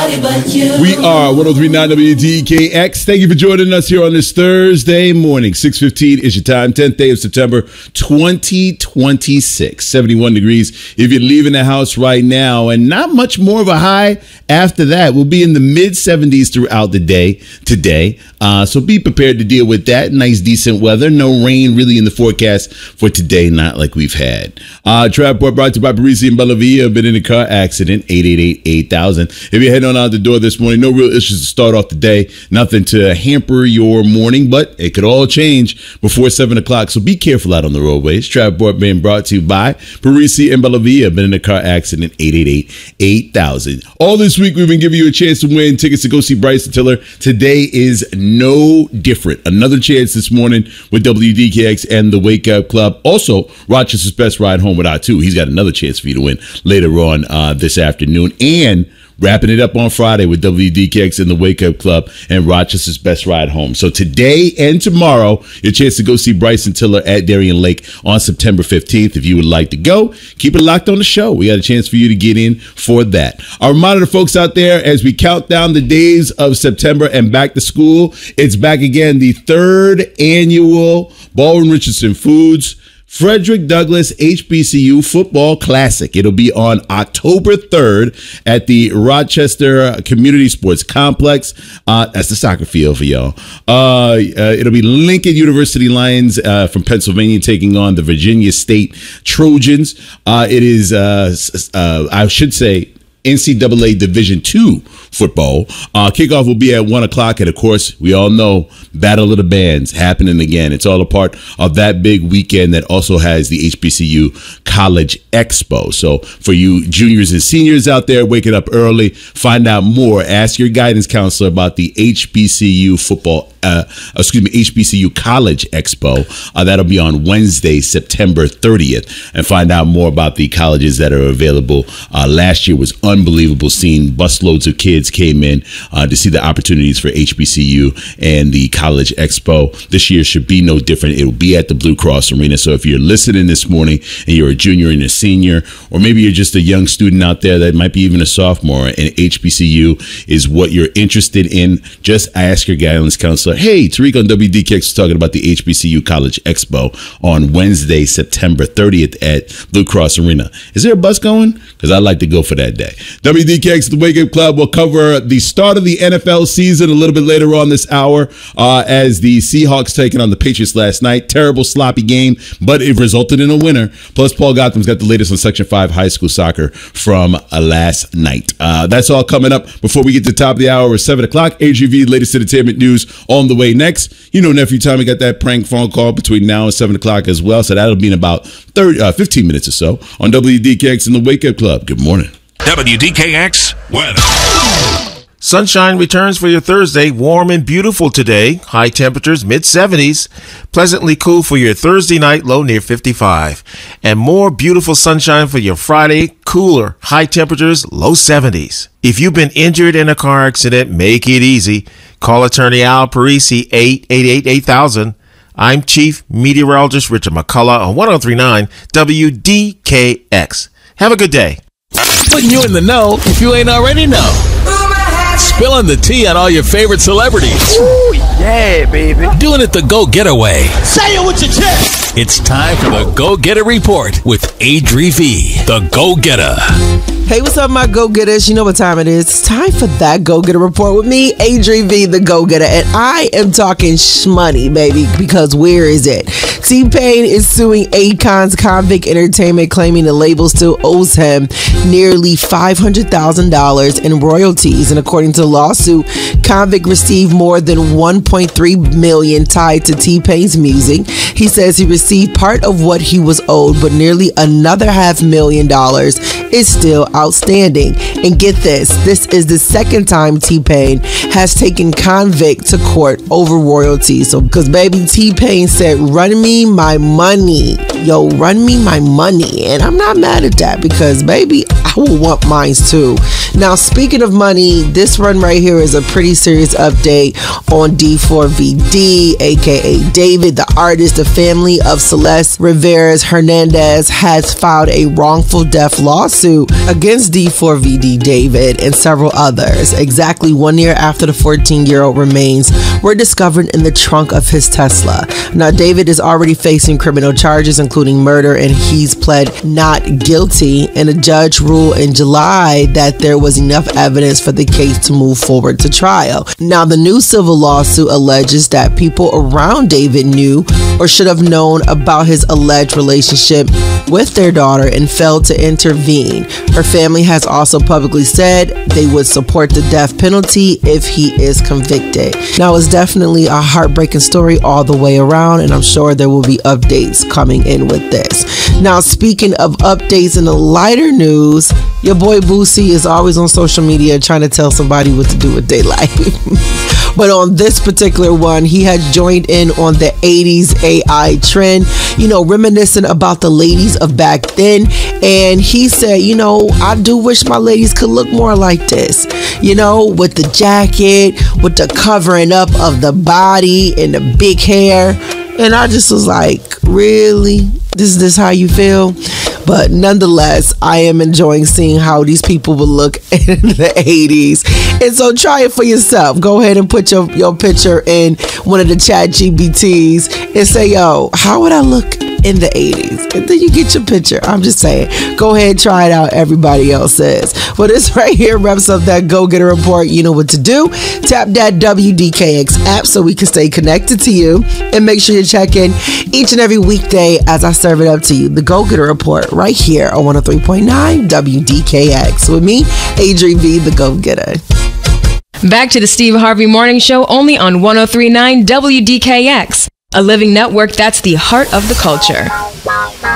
nobody but you. We are 103.9 WDKX. Thank you for joining us here on this Thursday morning. 6:15 is your time, 10th day of September 2026. 71 degrees if you're leaving the house right now, and not much more of a high after that. We'll be in the mid-70s throughout the day today, so be prepared to deal with that. Nice, decent weather. No rain really in the forecast for today, not like we've had. Trap brought to you by Parisi and Bellavia. Been in a car accident, 888-8000. If you're heading on out the door this morning, no real issues to start off the day. Nothing to hamper your morning, but it could all change before 7 o'clock, so be careful out on the roadways. Trap being brought to you by Parisi and Bellavia. Been in a car accident, 888-8000. All this week, we've been giving you a chance to win tickets to go see Bryson Tiller. Today is no different. Another chance this morning with WDKX and the Wake Up Club. Also, Rochester's Best Ride Home with I2. He's got another chance for you to win later on this afternoon. And wrapping it up on Friday with WDKX and the Wake Up Club and Rochester's Best Ride Home. So today and tomorrow, your chance to go see Bryson Tiller at Darien Lake on September 15th. If you would like to go, keep it locked on the show. We got a chance for you to get in for that. Our reminder to folks out there as we count down the days of September and back to school, it's back again, the third annual Baldwin Richardson Foods Frederick Douglass HBCU Football Classic. It'll be on October 3rd at the Rochester Community Sports Complex. That's the soccer field for y'all. It'll be Lincoln University Lions from Pennsylvania taking on the Virginia State Trojans. It is, I should say, NCAA Division II football. Kickoff will be at 1 o'clock. And of course, we all know Battle of the Bands happening again. It's all a part of that big weekend that also has the HBCU College Expo. So for you juniors and seniors out there waking up early, find out more. Ask your guidance counselor about the HBCU HBCU College Expo. That'll be on Wednesday, September 30th. And find out more about the colleges that are available. Last year was unbelievable. Seeing busloads of kids came in to see the opportunities for HBCU and the College Expo. This year should be no different. It will be at the Blue Cross Arena. So if you're listening this morning and you're a junior and a senior, or maybe you're just a young student out there that might be even a sophomore, and HBCU is what you're interested in, just ask your guidance counselor. Hey, Tariq on WDKX is talking about the HBCU College Expo on Wednesday, September 30th at Blue Cross Arena. Is there a bus going? Because I'd like to go for that day. WDKX, the Wake Up Club, will cover the start of the NFL season a little bit later on this hour as the Seahawks taking on the Patriots last night. Terrible, sloppy game, but it resulted in a winner. Plus, Paul Gotham's got the latest on Section 5 high school soccer from last night. That's all coming up before we get to the top of the hour at 7 o'clock. AGV, latest entertainment news on the way next. You know, Nephew Tommy got that prank phone call between now and 7 o'clock as well, so that'll be in about 15 minutes or so on WDKX and the Wake Up Club. Good morning. WDKX weather. Sunshine returns for your Thursday. Warm and beautiful today. High temperatures, mid-70s. Pleasantly cool for your Thursday night, low near 55. And more beautiful sunshine for your Friday. Cooler, high temperatures, low 70s. If you've been injured in a car accident, make it easy. Call attorney Al Parisi, 888-8000. I'm Chief Meteorologist Richard McCullough on 103.9 WDKX. Have a good day. Putting you in the know if you ain't already know. Spilling the tea on all your favorite celebrities. Ooh, yeah, baby. Doing it the go-getter way. Say it with your chest. It's time for the Go-Getter Report with Adri V, the Go-Getter. Hey, what's up, my go-getters? You know what time it is. It's time for that go-getter report with me, Adri V, the go-getter. And I am talking shmoney, baby, because where is it? T-Pain is suing Akon's Convict Entertainment, claiming the label still owes him nearly $500,000 in royalties. And according to the lawsuit, Convict received more than $1.3 million tied to T-Pain's music. He says he received part of what he was owed, but nearly another $500,000 is still outstanding. And get this is the second time T-Pain has taken Convict to court over royalties. So, because baby, T-Pain said, run me my money. Yo, run me my money. And I'm not mad at that because, baby, I will want mine too. Now, speaking of money, this one right here is a pretty serious update on D4VD, aka David, the artist. The family of Celeste Rivera Hernandez has filed a wrongful death lawsuit against D4VD David and several others, exactly 1 year after the 14-year-old remains were discovered in the trunk of his Tesla. Now, David is already facing criminal charges, including murder, and he's pled not guilty, and a judge ruled in July that there was enough evidence for the case to move forward to trial. Now, the new civil lawsuit alleges that people around David knew or should have known about his alleged relationship with their daughter and failed to intervene. Her family has also publicly said they would support the death penalty if he is convicted. Now, it's definitely a heartbreaking story all the way around, and I'm sure there will be updates coming in with this. Now, speaking of updates in the lighter news, your boy Boosie is always on social media trying to tell somebody what to do with their life. But on this particular one, he has joined in on the 80s AI trend, reminiscing about the ladies of back then. And he said, I do wish my ladies could look more like this, with the jacket, with the covering up of the body and the big hair. And I just was like, really? This is how you feel? But nonetheless, I am enjoying seeing how these people will look in the 80s. And so try it for yourself. Go ahead and put your picture in one of the chat GBTs and say, yo, how would I look in the 80s? And then you get your picture. I'm just saying, go ahead, try it out. Everybody else says. Well, this right here wraps up that Go Getter Report. You know what to do. Tap that WDKX app so we can stay connected to you. And make sure you check in each and every weekday as I serve it up to you. The Go Getter Report right here on 103.9 WDKX. With me, Adrienne V, the Go Getter. Back to the Steve Harvey Morning Show only on 103.9 WDKX. A living network that's the heart of the culture.